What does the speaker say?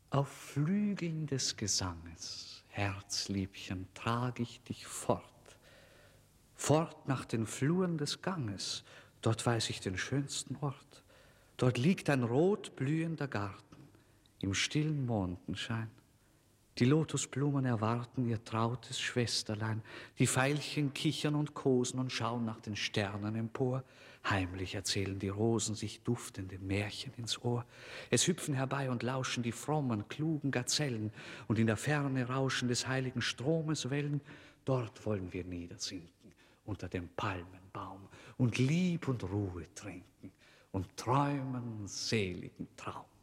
Auf Flügeln des Gesanges, Herzliebchen, trag ich dich fort, fort nach den Fluren des Ganges, dort weiß ich den schönsten Ort. Dort liegt ein rot blühender Garten im stillen Mondenschein. Die Lotusblumen erwarten ihr trautes Schwesterlein, die Veilchen kichern und kosen und schauen nach den Sternen empor. Heimlich erzählen die Rosen sich duftende Märchen ins Ohr. Es hüpfen herbei und lauschen die frommen, klugen Gazellen, und in der Ferne rauschen des heiligen Stromes Wellen. Dort wollen wir niedersinken, unter dem Palmenbaum, und Lieb und Ruhe trinken und träumen seligen Traum.